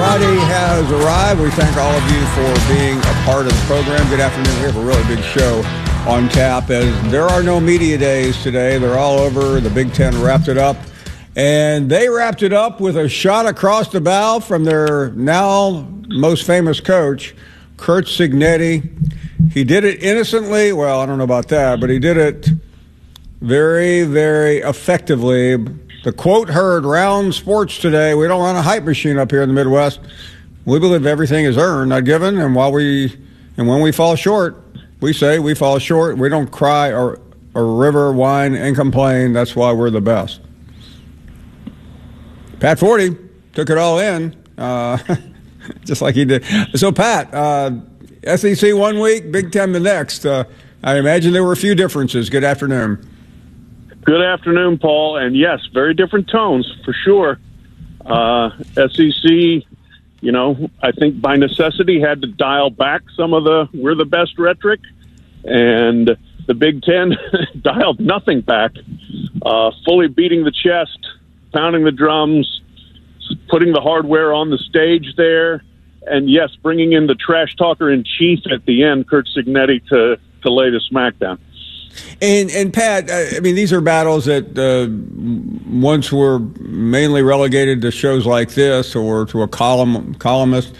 Friday has arrived. We thank all of you for being a part of the program. Good afternoon. We have a really big show on tap as there are no media days today. They're all over. The Big Ten wrapped it up. And they wrapped it up with a shot across the bow from their now most famous coach, Curt Cignetti. He did it innocently. Well, I don't know about that, but he did it very, very effectively. The quote heard round sports today: we don't run a hype machine up here in the Midwest. We believe everything is earned, not given. And when we fall short, we say we fall short. We don't cry or river, whine, and complain. That's why we're the best. Pat Forty took it all in, just like he did. So, Pat, SEC 1 week, Big Ten the next. I imagine there were a few differences. Good afternoon. Good afternoon, Paul. And yes, very different tones for sure. SEC, I think by necessity had to dial back some of the "we're the best" rhetoric, and the Big Ten dialed nothing back, fully beating the chest, pounding the drums, putting the hardware on the stage there, and yes, bringing in the trash talker in chief at the end, Curt Cignetti, to lay the smackdown. And Pat, I mean, these are battles that once were mainly relegated to shows like this or to a columnist.